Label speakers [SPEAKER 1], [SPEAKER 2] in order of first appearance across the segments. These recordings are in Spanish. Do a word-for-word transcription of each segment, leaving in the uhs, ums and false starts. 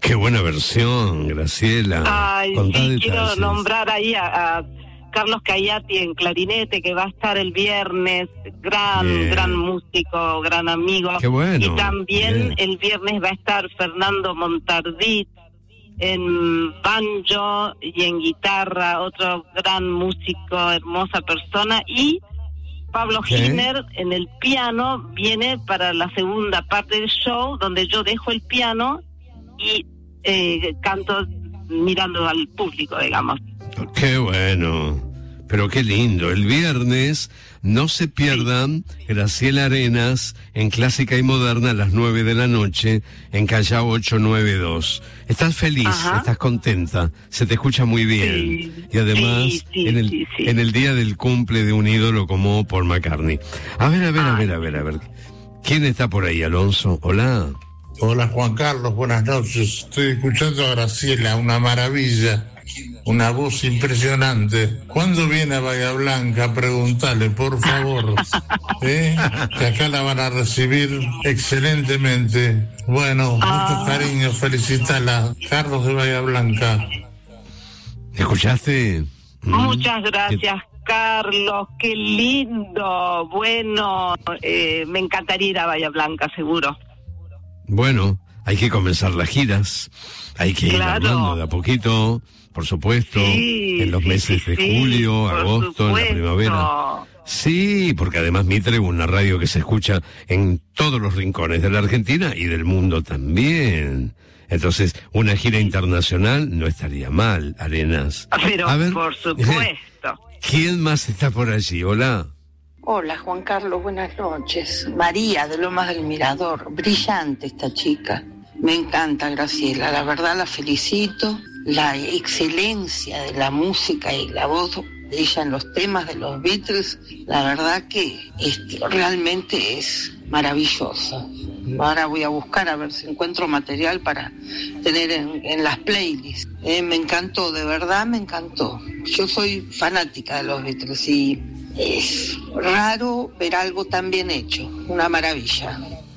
[SPEAKER 1] Qué buena versión, Graciela.
[SPEAKER 2] Ay,
[SPEAKER 1] Contá
[SPEAKER 2] sí,
[SPEAKER 1] detalles.
[SPEAKER 2] quiero nombrar ahí a, a Carlos Cayati en clarinete, que va a estar el viernes. Gran,
[SPEAKER 1] Bien.
[SPEAKER 2] gran músico, gran amigo.
[SPEAKER 1] Qué bueno.
[SPEAKER 2] Y también
[SPEAKER 1] Bien.
[SPEAKER 2] el viernes va a estar Fernando Montardit en banjo y en guitarra, otro gran músico, hermosa persona. Y Pablo
[SPEAKER 1] ¿Qué?
[SPEAKER 2] Giner en el piano viene para la segunda parte del show, donde yo dejo el piano y eh, canto mirando al público, digamos.
[SPEAKER 1] Qué bueno. Pero qué lindo. El viernes no se pierdan Graciela Arenas en Clásica y Moderna a las nueve de la noche en Callao ocho nueve dos. Estás feliz,
[SPEAKER 2] Ajá.
[SPEAKER 1] estás contenta, se te escucha muy bien.
[SPEAKER 2] Sí,
[SPEAKER 1] Y además
[SPEAKER 2] sí, sí,
[SPEAKER 1] en el
[SPEAKER 2] sí, sí.
[SPEAKER 1] en el día del cumple de un ídolo como Paul McCartney. A ver, a ver, a
[SPEAKER 2] Ay.
[SPEAKER 1] ver, a ver, a ver. ¿Quién está por ahí, Alonso? Hola.
[SPEAKER 3] Hola Juan Carlos, buenas noches. Estoy escuchando a Graciela, una maravilla, una voz impresionante. ¿Cuándo viene a Bahía Blanca? Pregúntale, por favor. ¿Eh? Que acá la van a recibir excelentemente. Bueno,
[SPEAKER 2] Ah.
[SPEAKER 3] mucho cariño, felicítala. Carlos de Bahía Blanca.
[SPEAKER 1] ¿Escuchaste? ¿Mm?
[SPEAKER 2] Muchas gracias, Carlos, qué lindo. Bueno, eh, me encantaría ir a Bahía Blanca, seguro.
[SPEAKER 1] Bueno, hay que comenzar las giras, hay que ir
[SPEAKER 2] Claro.
[SPEAKER 1] armando de a poquito, por supuesto,
[SPEAKER 2] Sí,
[SPEAKER 1] en los
[SPEAKER 2] sí,
[SPEAKER 1] meses
[SPEAKER 2] sí,
[SPEAKER 1] de
[SPEAKER 2] sí,
[SPEAKER 1] julio,
[SPEAKER 2] por
[SPEAKER 1] agosto, en la
[SPEAKER 2] supuesto.
[SPEAKER 1] primavera. Sí, porque además Mitre es una radio que se escucha en todos los rincones de la Argentina y del mundo también. Entonces, una gira internacional no estaría mal, Arenas.
[SPEAKER 2] Pero,
[SPEAKER 1] A ver,
[SPEAKER 2] por supuesto.
[SPEAKER 1] ¿quién más está por allí? Hola.
[SPEAKER 4] Hola Juan Carlos, buenas noches. María de Lomas del Mirador, brillante esta chica. Me encanta Graciela, la verdad la felicito. La excelencia de la música y la voz de ella en los temas de los Beatles, la verdad que este, realmente es maravillosa. Ahora voy a buscar a ver si encuentro material para tener en, en las playlists. Eh, me encantó, de verdad me encantó. Yo soy fanática de los Beatles y es raro ver algo tan bien hecho, una maravilla.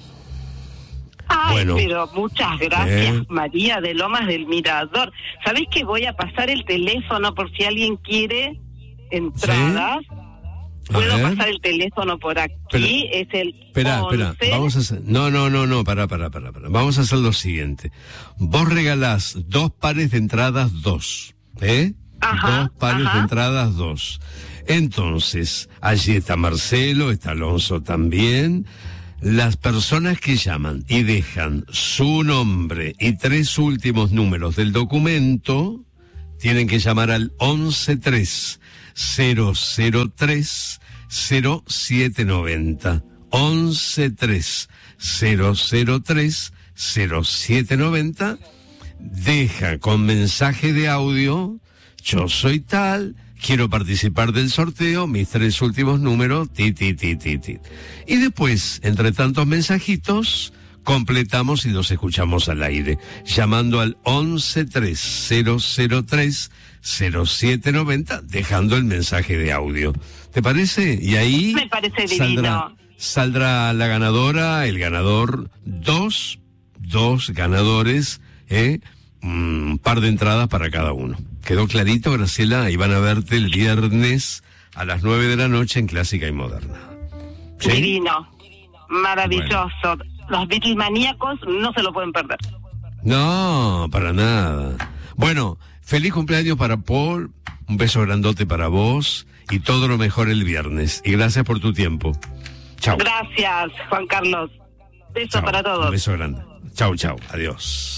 [SPEAKER 2] Ay,
[SPEAKER 1] Bueno.
[SPEAKER 2] pero muchas gracias,
[SPEAKER 1] Eh.
[SPEAKER 2] María de Lomas del Mirador. ¿Sabés que voy a pasar el teléfono por si alguien quiere entradas?
[SPEAKER 1] A
[SPEAKER 2] Puedo
[SPEAKER 1] ver.
[SPEAKER 2] pasar el teléfono por aquí,
[SPEAKER 1] Pero-
[SPEAKER 2] es el
[SPEAKER 1] Espera, espera,
[SPEAKER 2] once.
[SPEAKER 1] vamos a hacer... No, no, no, no, para, para, para, para. Vamos a hacer lo siguiente. Vos regalás dos pares de entradas, dos, ¿eh?
[SPEAKER 2] Ajá,
[SPEAKER 1] dos pares
[SPEAKER 2] ajá.
[SPEAKER 1] de entradas, dos. Entonces, allí está Marcelo, está Alonso también. Las personas que llaman y dejan su nombre y tres últimos números del documento tienen que llamar al once tres cero cero tres cero siete noventa. once tres cero cero tres cero siete noventa. Deja con mensaje de audio: yo soy tal, quiero participar del sorteo, mis tres últimos números, ti, ti, ti, ti, ti. Y después, entre tantos mensajitos, completamos y los escuchamos al aire, llamando al once tres cero cero tres cero siete noventa, dejando el mensaje de audio. ¿Te parece? Y ahí
[SPEAKER 2] Me parece
[SPEAKER 1] saldrá,
[SPEAKER 2] divino.
[SPEAKER 1] saldrá la ganadora, el ganador, dos, dos ganadores, ¿eh? Un par de entradas para cada uno. ¿Quedó clarito, Graciela? Y van a verte el viernes a las nueve de la noche en Clásica y Moderna. ¿Sí?
[SPEAKER 2] Divino, maravilloso. Los Beatlemaníacos no se lo pueden perder.
[SPEAKER 1] No, para nada. Bueno, feliz cumpleaños para Paul, un beso grandote para vos y todo lo mejor el viernes. Y gracias por tu tiempo. Chau.
[SPEAKER 2] Gracias, Juan Carlos. Beso
[SPEAKER 1] Chau.
[SPEAKER 2] para todos.
[SPEAKER 1] Un beso grande. Chau, chau. Adiós.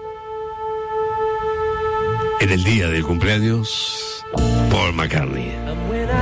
[SPEAKER 1] En el día del cumpleaños, Paul McCartney.